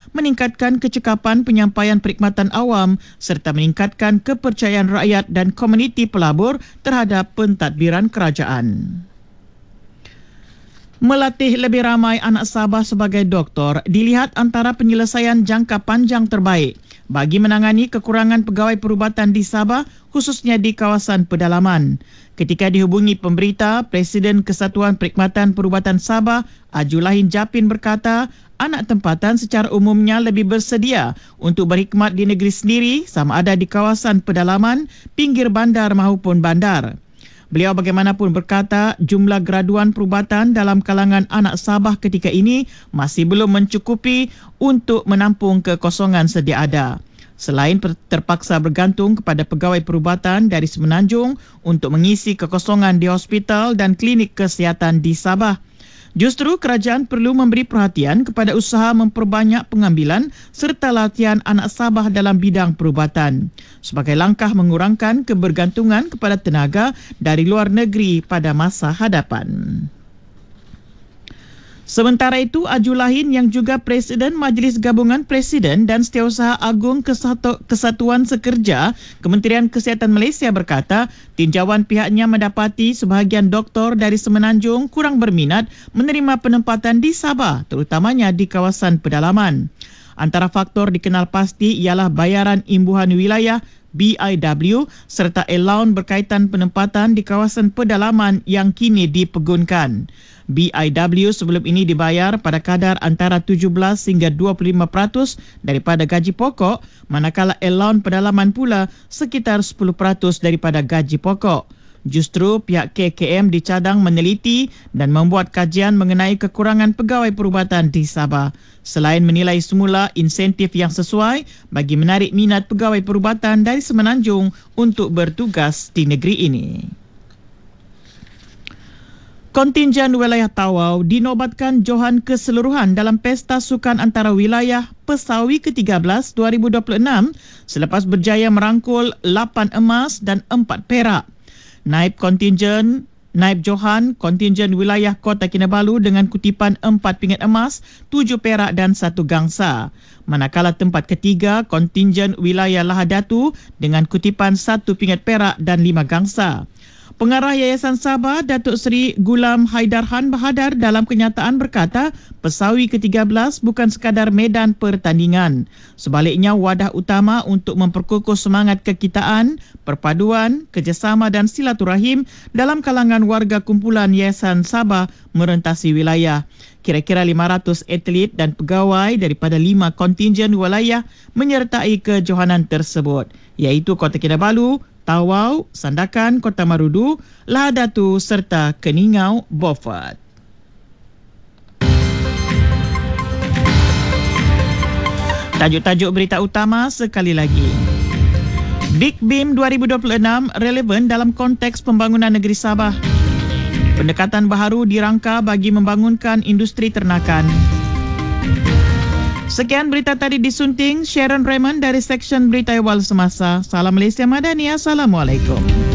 meningkatkan kecekapan penyampaian perkhidmatan awam serta meningkatkan kepercayaan rakyat dan komuniti pelabur terhadap pentadbiran kerajaan. Melatih lebih ramai anak Sabah sebagai doktor dilihat antara penyelesaian jangka panjang terbaik bagi menangani kekurangan pegawai perubatan di Sabah, khususnya di kawasan pedalaman. Ketika dihubungi pemberita, Presiden Kesatuan Perkhidmatan Perubatan Sabah, Ajulahin Japin berkata, anak tempatan secara umumnya lebih bersedia untuk berkhidmat di negeri sendiri sama ada di kawasan pedalaman, pinggir bandar maupun bandar. Beliau bagaimanapun berkata jumlah graduan perubatan dalam kalangan anak Sabah ketika ini masih belum mencukupi untuk menampung kekosongan sedia ada. Selain terpaksa bergantung kepada pegawai perubatan dari Semenanjung untuk mengisi kekosongan di hospital dan klinik kesihatan di Sabah, justru kerajaan perlu memberi perhatian kepada usaha memperbanyak pengambilan serta latihan anak Sabah dalam bidang perubatan sebagai langkah mengurangkan kebergantungan kepada tenaga dari luar negeri pada masa hadapan. Sementara itu, Ajulahin yang juga Presiden Majlis Gabungan Presiden dan Setiausaha Agung Kesatuan Sekerja Kementerian Kesihatan Malaysia berkata, tinjauan pihaknya mendapati sebahagian doktor dari Semenanjung kurang berminat menerima penempatan di Sabah, terutamanya di kawasan pedalaman. Antara faktor dikenal pasti ialah bayaran imbuhan wilayah BIW serta allowance berkaitan penempatan di kawasan pedalaman yang kini dipegunkan. BIW sebelum ini dibayar pada kadar antara 17 hingga 25% daripada gaji pokok, manakala allowance pedalaman pula sekitar 10% daripada gaji pokok. Justru pihak KKM dicadang meneliti dan membuat kajian mengenai kekurangan pegawai perubatan di Sabah. Selain menilai semula insentif yang sesuai bagi menarik minat pegawai perubatan dari Semenanjung untuk bertugas di negeri ini. Kontingen wilayah Tawau dinobatkan johan keseluruhan dalam Pesta Sukan Antara Wilayah Pesawi ke-13 2026 selepas berjaya merangkul 8 emas dan 4 perak. Naib Johan kontingen wilayah Kota Kinabalu dengan kutipan 4 pingat emas, 7 perak dan 1 gangsa. Manakala tempat ketiga kontingen wilayah Lahadatu dengan kutipan 1 pingat perak dan 5 gangsa. Pengarah Yayasan Sabah, Datuk Seri Gulam Haidarhan Bahadar dalam kenyataan berkata, Pesawi ke-13 bukan sekadar medan pertandingan. Sebaliknya, wadah utama untuk memperkukuh semangat kekitaan, perpaduan, kerjasama dan silaturahim dalam kalangan warga kumpulan Yayasan Sabah merentasi wilayah. Kira-kira 500 atlet dan pegawai daripada 5 kontingen wilayah menyertai kejohanan tersebut, iaitu Kota Kinabalu, Tawau, Sandakan, Kota Marudu, Lahadatu serta Keningau, Beaufort. Tajuk-tajuk berita utama sekali lagi. Big BIM 2026 relevan dalam konteks pembangunan negeri Sabah. Pendekatan baharu dirangka bagi membangunkan industri ternakan. Sekian berita tadi disunting Sharon Raymond dari Seksyen Berita Awal Semasa. Salam Malaysia Madani. Assalamualaikum.